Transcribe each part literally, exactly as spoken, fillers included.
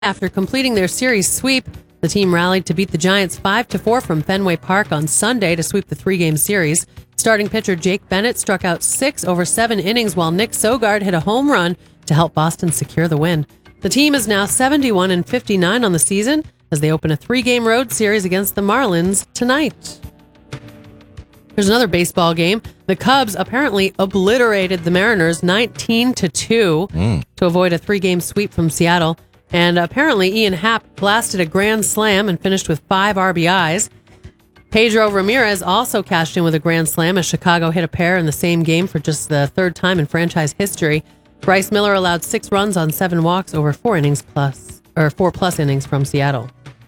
After completing their series sweep, the team rallied to beat the Giants five to four from Fenway Park on Sunday to sweep the three-game series. Starting pitcher Jake Bennett struck out six over seven innings, while Nick Sogard hit a home run to help Boston secure the win. The team is now seventy-one and fifty-nine on the season as they open a three-game road series against the Marlins tonight. There's another baseball game. The Cubs apparently obliterated the Mariners nineteen to two mm. to avoid a three-game sweep from Seattle. And apparently Ian Happ blasted a grand slam and finished with five R B Is. Pedro Ramirez also cashed in with a grand slam as Chicago hit a pair in the same game for just the third time in franchise history. Bryce Miller allowed six runs on seven walks over four innings plus, or four plus innings from Seattle.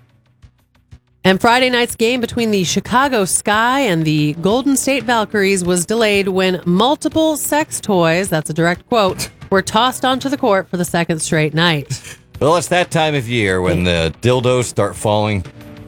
And Friday night's game between the Chicago Sky and the Golden State Valkyries was delayed when multiple sex toys, that's a direct quote, were tossed onto the court for the second straight night. Well, it's that time of year when the dildos start falling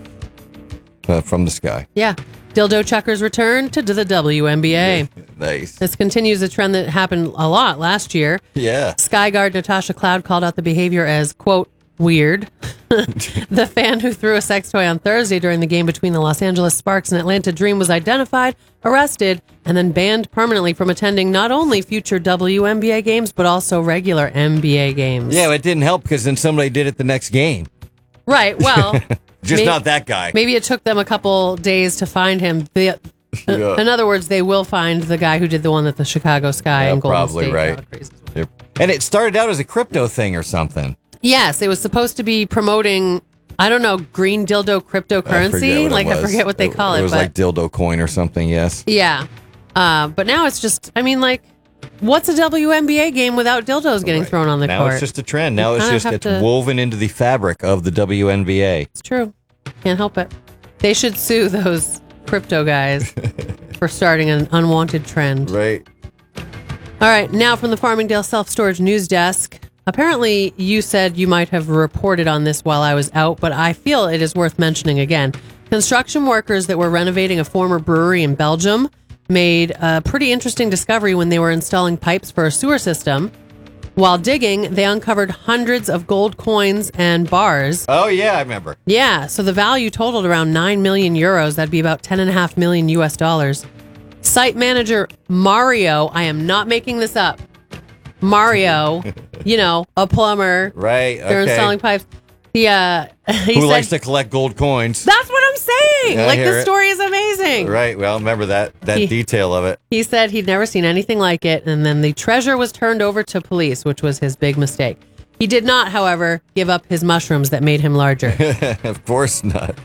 uh, from the sky. Yeah. Dildo chuckers return to the W N B A. Yeah, nice. This continues a trend that happened a lot last year. Yeah. Sky guard Natasha Cloud called out the behavior as, quote, weird. The fan who threw a sex toy on Thursday during the game between the Los Angeles Sparks and Atlanta Dream was identified, arrested, and then banned permanently from attending not only future W N B A games, but also regular N B A games. Yeah, it didn't help because then somebody did it the next game. Right, well... Just maybe, not that guy. Maybe it took them a couple days to find him. The, yeah. In other words, they will find the guy who did the one that the Chicago Sky yeah, and Golden probably State right. Well. And it started out as a crypto thing or something. Yes, it was supposed to be promoting, I don't know, green dildo cryptocurrency. I like, I forget what they it, call it. It was but, like dildo coin or something, yes. Yeah. Uh, but now it's just, I mean, like, what's a W N B A game without dildos getting right. thrown on the now court? Now it's just a trend. Now you it's just it's to... woven into the fabric of the W N B A. It's true. Can't help it. They should sue those crypto guys for starting an unwanted trend. Right. All right. Now from the Farmingdale Self-Storage News Desk. Apparently, you said you might have reported on this while I was out, but I feel it is worth mentioning again. Construction workers that were renovating a former brewery in Belgium made a pretty interesting discovery when they were installing pipes for a sewer system. While digging, they uncovered hundreds of gold coins and bars. Oh, yeah, I remember. Yeah, so the value totaled around nine million euros. That'd be about ten and a half million U S dollars. Site manager Mario, I am not making this up. Mario, you know, a plumber. Right, okay. They're installing pipes. He, uh, he Who said, likes to collect gold coins? That's what I'm saying. Yeah, like, the it. story is amazing. Right, well, remember that, that he, detail of it. He said he'd never seen anything like it, and then the treasure was turned over to police, which was his big mistake. He did not, however, give up his mushrooms that made him larger. Of course not.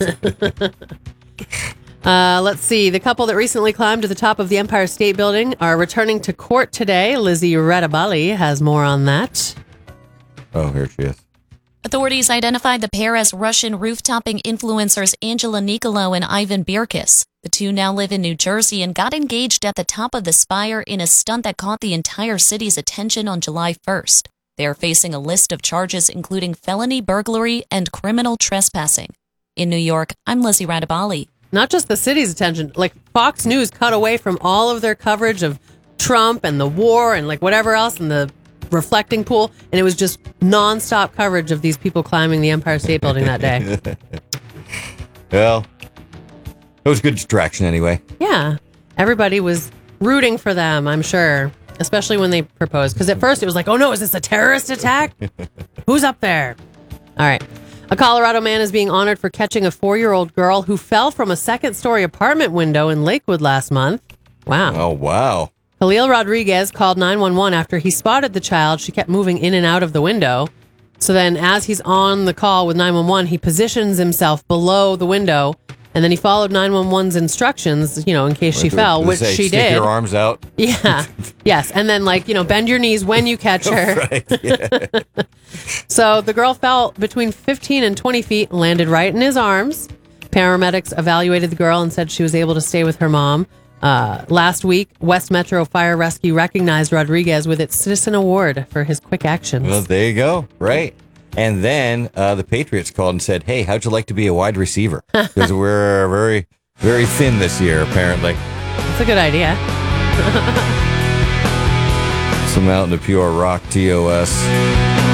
Uh, let's see. The couple that recently climbed to the top of the Empire State Building are returning to court today. Lizzie Radabali has more on that. Oh, here she is. Authorities identified the pair as Russian roof-topping influencers Angela Nicolo and Ivan Birkis. The two now live in New Jersey and got engaged at the top of the spire in a stunt that caught the entire city's attention on July first. They are facing a list of charges including felony burglary and criminal trespassing. In New York, I'm Lizzie Radabali. Not just the city's attention, like Fox News cut away from all of their coverage of Trump and the war and like whatever else in the reflecting pool. And it was just nonstop coverage of these people climbing the Empire State Building that day. Well, it was good distraction anyway. Yeah. Everybody was rooting for them, I'm sure, especially when they proposed. Because at first it was like, oh no, is this a terrorist attack? Who's up there? All right. A Colorado man is being honored for catching a four-year-old girl who fell from a second-story apartment window in Lakewood last month. Wow. Oh, wow. Khalil Rodriguez called nine one one after he spotted the child. She kept moving in and out of the window. So then as he's on the call with nine one one, he positions himself below the window, and then he followed nine one one's instructions, you know, in case she Let's fell, which say, she stick did. your arms out. Yeah. Yes. And then, like, you know, bend your knees when you catch her. Right, yeah. So the girl fell between fifteen and twenty feet and landed right in his arms. Paramedics evaluated the girl and said she was able to stay with her mom. Uh, last week, West Metro Fire Rescue recognized Rodriguez with its Citizen Award for his quick actions. Well, there you go. Right. And then uh, the Patriots called and said, hey, how'd you like to be a wide receiver? Because we're very, very thin this year, apparently. That's a good idea. Some out in the pure rock T O S.